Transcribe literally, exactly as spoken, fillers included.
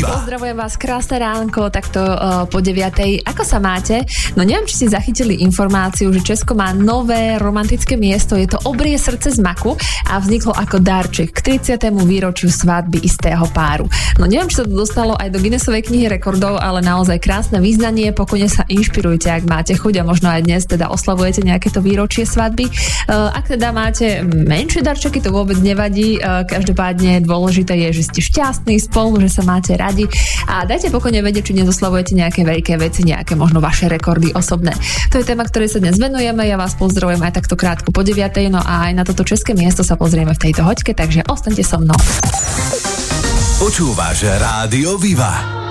Pozdravujem vás, krásne ránko, takto uh, po deviatej. Ako sa máte? No neviem, či ste zachytili informáciu, že Česko má nové romantické miesto, je to Obrie srdce z maku a vzniklo ako darček k tridsiatemu výročiu svadby istého páru. No neviem, či sa to dostalo aj do Guinnessovej knihy rekordov, ale naozaj krásne význanie, pokojne sa inšpirujte, ak máte chuť a možno aj dnes teda oslavujete nejaké to výročie svadby. Uh, ak teda máte menšie darčeky, to vôbec nevadí, uh, každopádne dôležité je, že ste šťastní spolu, že sa máte radi a dajte pokojne vedieť, či nezoslavujete nejaké veľké veci, nejaké možno vaše rekordy osobné. To je téma, ktorej sa dnes venujeme, ja vás pozdravujem aj takto krátko po deviatej, no a aj na toto české miesto sa pozrieme v tejto hoďke, takže ostaňte so mnou. Počúvaš Rádio Viva.